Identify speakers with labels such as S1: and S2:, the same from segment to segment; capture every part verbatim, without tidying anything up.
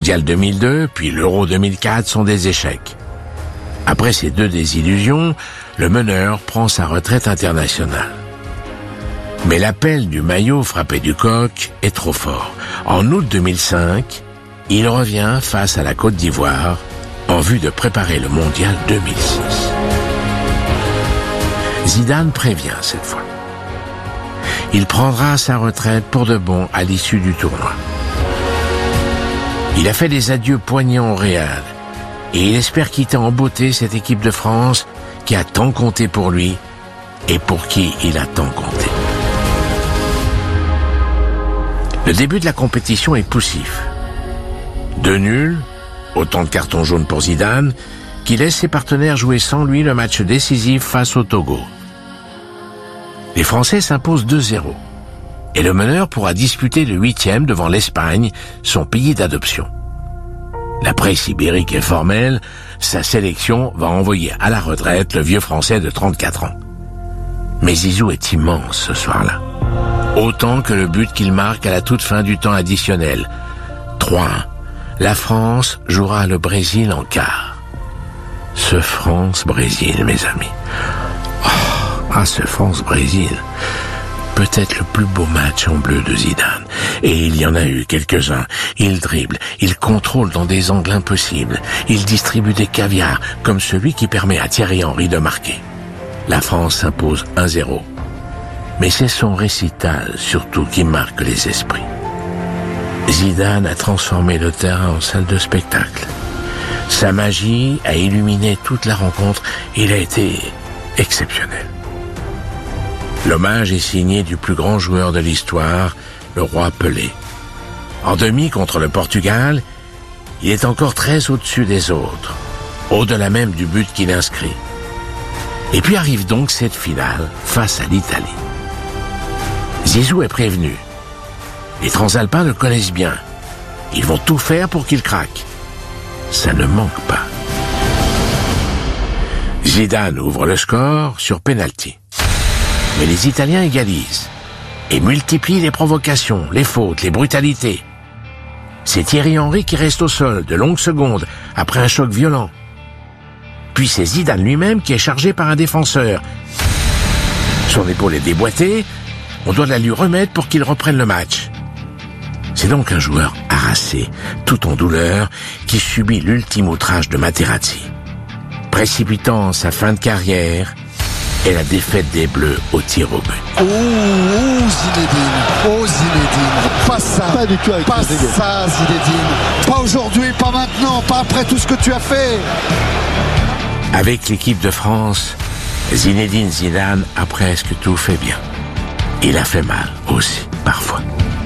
S1: mondial deux mille deux, puis l'Euro deux mille quatre sont des échecs. Après ces deux désillusions, le meneur prend sa retraite internationale. Mais l'appel du maillot frappé du coq est trop fort. En août deux mille cinq, il revient face à la Côte d'Ivoire en vue de préparer le mondial deux mille six. Zidane prévient cette fois. Il prendra sa retraite pour de bon à l'issue du tournoi. Il a fait des adieux poignants au Real et il espère quitter en beauté cette équipe de France qui a tant compté pour lui et pour qui il a tant compté. Le début de la compétition est poussif. Deux nuls, autant de cartons jaunes pour Zidane, qui laisse ses partenaires jouer sans lui le match décisif face au Togo. Les Français s'imposent deux zéro, et le meneur pourra disputer le huitième devant l'Espagne, son pays d'adoption. La presse ibérique est formelle, sa sélection va envoyer à la retraite le vieux Français de trente-quatre ans. Mais Zizou est immense ce soir-là. Autant que le but qu'il marque à la toute fin du temps additionnel. trois un. La France jouera le Brésil en quart. Ce France-Brésil, mes amis. Oh, ah, ce France-Brésil. Peut-être le plus beau match en bleu de Zidane. Et il y en a eu quelques-uns. Il dribble, il contrôle dans des angles impossibles. Il distribue des caviars, comme celui qui permet à Thierry Henry de marquer. La France s'impose un zéro. Mais c'est son récital, surtout, qui marque les esprits. Zidane a transformé le terrain en salle de spectacle. Sa magie a illuminé toute la rencontre. Il a été exceptionnel. L'hommage est signé du plus grand joueur de l'histoire, le roi Pelé. En demi contre le Portugal, il est encore très au-dessus des autres, au-delà même du but qu'il inscrit. Et puis arrive donc cette finale face à l'Italie. Zizou est prévenu. Les Transalpins le connaissent bien. Ils vont tout faire pour qu'il craque. Ça ne manque pas. Zidane ouvre le score sur penalty. Mais les Italiens égalisent et multiplient les provocations, les fautes, les brutalités. C'est Thierry Henry qui reste au sol de longues secondes après un choc violent. Puis c'est Zidane lui-même qui est chargé par un défenseur. Son épaule est déboîtée, on doit la lui remettre pour qu'il reprenne le match. C'est donc un joueur harassé, tout en douleur, qui subit l'ultime outrage de Materazzi, précipitant sa fin de carrière et la défaite des Bleus au tir au but.
S2: Oh, oh Zinedine, oh Zinedine, pas ça,
S3: pas du tout avec
S2: pas ça Zinedine, pas aujourd'hui, pas maintenant, pas après tout ce que tu as fait.
S1: Avec l'équipe de France, Zinedine Zidane a presque tout fait bien. Il a fait mal aussi, parfois.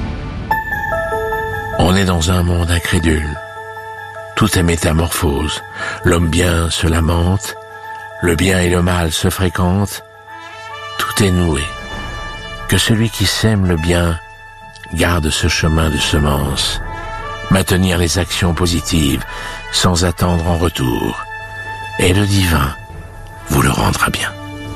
S1: On est dans un monde incrédule. Tout est métamorphose. L'homme bien se lamente, le bien et le mal se fréquentent. Tout est noué. Que celui qui sème le bien garde ce chemin de semence. Maintenir les actions positives sans attendre en retour. Et le divin vous le rendra bien.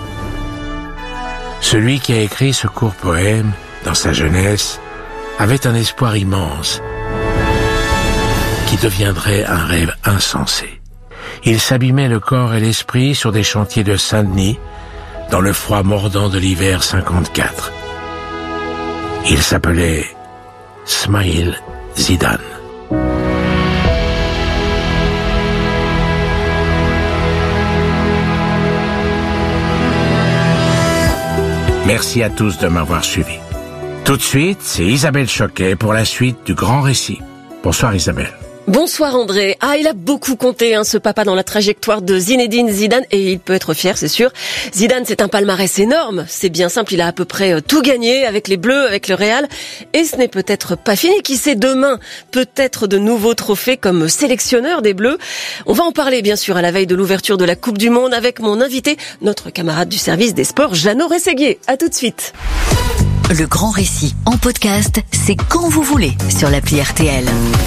S1: Celui qui a écrit ce court poème, dans sa jeunesse, avait un espoir immense qui deviendrait un rêve insensé. Il s'abîmait le corps et l'esprit sur des chantiers de Saint-Denis, dans le froid mordant de l'hiver cinquante-quatre. Il s'appelait Smaïl Zidane. Merci à tous de m'avoir suivi. Tout de suite, c'est Isabelle Choquet pour la suite du grand récit. Bonsoir Isabelle.
S4: Bonsoir André. Ah, il a beaucoup compté, hein, ce papa dans la trajectoire de Zinedine Zidane, et il peut être fier, c'est sûr. Zidane, c'est un palmarès énorme. C'est bien simple, il a à peu près tout gagné avec les Bleus, avec le Real. Et ce n'est peut-être pas fini. Qui sait, demain, peut-être de nouveaux trophées comme sélectionneur des Bleus. On va en parler, bien sûr, à la veille de l'ouverture de la Coupe du Monde avec mon invité, notre camarade du service des sports, Jeannot Rességuier. À tout de suite.
S5: Le grand récit en podcast, c'est quand vous voulez sur l'appli R T L.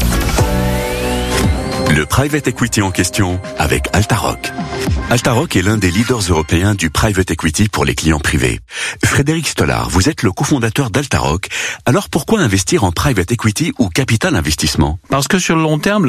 S6: Le private equity en question avec Altaroc. Altaroc est l'un des leaders européens du private equity pour les clients privés. Frédéric Stollard, vous êtes le cofondateur d'Altaroc. Alors pourquoi investir en private equity ou capital investissement ?
S7: Parce que sur le long terme,